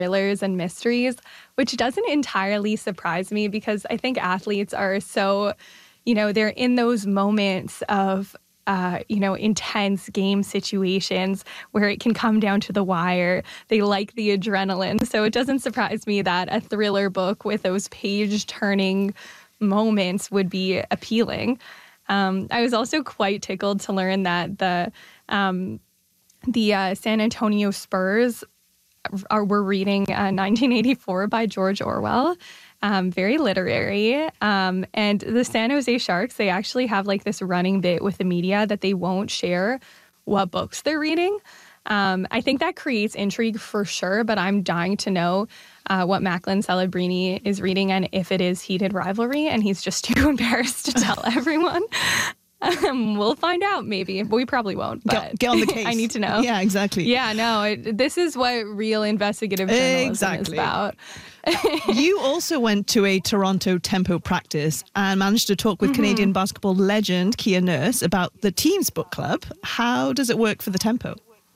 thrillers and mysteries, which doesn't entirely surprise me because I think athletes are so, they're in those moments of intense game situations where it can come down to the wire. They like the adrenaline. So it doesn't surprise me that a thriller book with those page-turning moments would be appealing. I was also quite tickled to learn that the San Antonio Spurs were reading 1984 by George Orwell. Very literary. And the San Jose Sharks, they actually have like this running bit with the media that they won't share what books they're reading. I think that creates intrigue for sure, but I'm dying to know what Macklin Celebrini is reading and if it is heated rivalry and he's just too embarrassed to tell everyone. We'll find out maybe. We probably won't, but get on the case. I need to know. Yeah, exactly. Yeah, no, this is what real investigative journalism is about. You also went to a Toronto Tempo practice and managed to talk with Canadian basketball legend Kia Nurse about the team's book club. How does it work for the Tempo?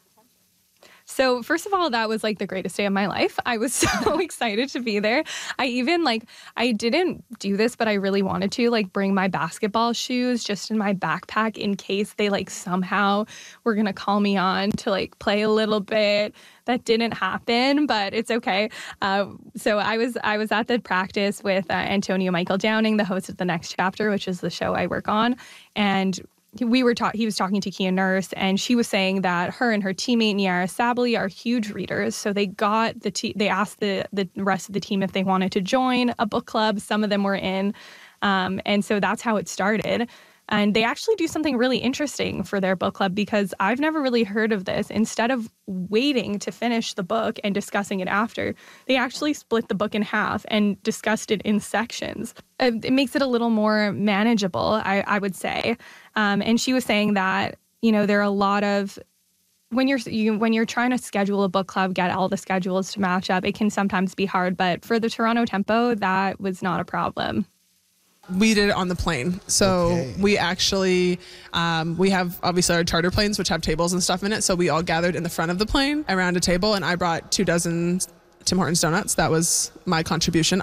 So first of all, that was like the greatest day of my life. I was so excited to be there. I didn't do this, but I really wanted to bring my basketball shoes just in my backpack in case they somehow were going to call me on to play a little bit. That didn't happen, but it's okay. So I was at the practice with Antonio Michael Downing, the host of The Next Chapter, which is the show I work on. And he was talking to Kia Nurse, and she was saying that her and her teammate Niara Sabally are huge readers. So they got they asked the rest of the team if they wanted to join a book club. Some of them were in, and so that's how it started. And they actually do something really interesting for their book club because I've never really heard of this. Instead of waiting to finish the book and discussing it after, they actually split the book in half and discussed it in sections. It makes it a little more manageable, I would say. And she was saying that, there are a lot of when you're trying to schedule a book club, get all the schedules to match up, it can sometimes be hard. But for the Toronto Tempo, that was not a problem. We did it on the plane. So we actually, we have obviously our charter planes, which have tables and stuff in it. So we all gathered in the front of the plane around a table, and I brought 24 Tim Hortons donuts. That was my contribution.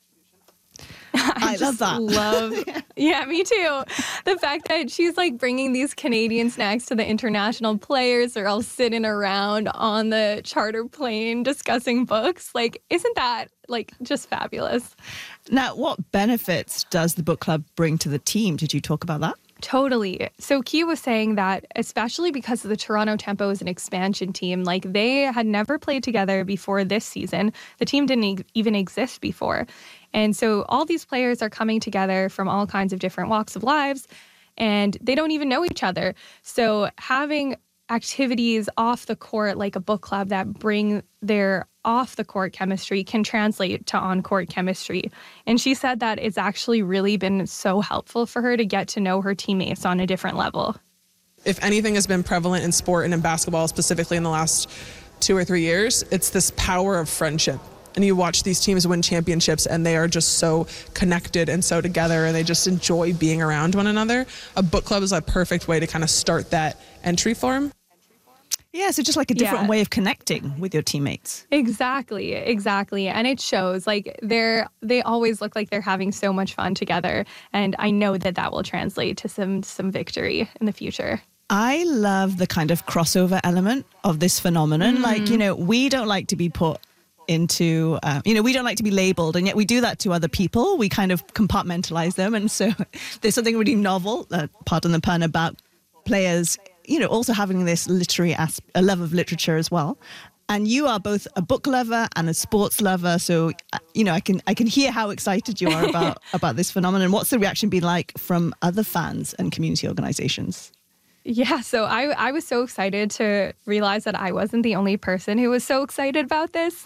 I love that. Yeah, me too. The fact that she's bringing these Canadian snacks to the international players. They're all sitting around on the charter plane discussing books. Isn't that just fabulous? Now, what benefits does the book club bring to the team? Did you talk about that? Totally. So Kia was saying that especially because the Toronto Tempo is an expansion team, they had never played together before this season. The team didn't even exist before. And so all these players are coming together from all kinds of different walks of lives, and they don't even know each other. So having activities off the court, like a book club that bring their off-the-court chemistry can translate to on-court chemistry. And she said that it's actually really been so helpful for her to get to know her teammates on a different level. If anything has been prevalent in sport and in basketball, specifically in the last 2 or 3 years, it's this power of friendship. And you watch these teams win championships, and they are just so connected and so together, and they just enjoy being around one another. A book club is a perfect way to kind of start that entry form. Yeah, so just a different way of connecting with your teammates. Exactly. And it shows. They always look like they're having so much fun together. And I know that will translate to some victory in the future. I love the kind of crossover element of this phenomenon. We don't like to be put into, we don't like to be labeled, and yet we do that to other people. We kind of compartmentalize them. And so there's something really novel, pardon the pun, about players also having this a love of literature as well. And you are both a book lover and a sports lover. So, I can hear how excited you are about this phenomenon. What's the reaction been like from other fans and community organizations? Yeah, so I was so excited to realize that I wasn't the only person who was so excited about this.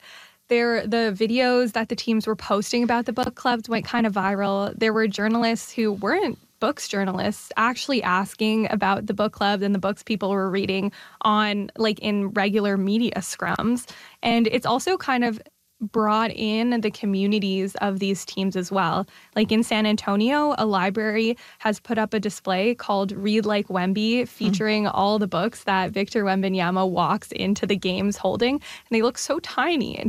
The videos that the teams were posting about the book clubs went kind of viral. There were journalists who weren't books journalists actually asking about the book club and the books people were reading on in regular media scrums. And it's also kind of brought in the communities of these teams as well. In San Antonio, a library has put up a display called Read Like Wemby, featuring all the books that Victor Wembanyama walks into the games holding. And they look so tiny and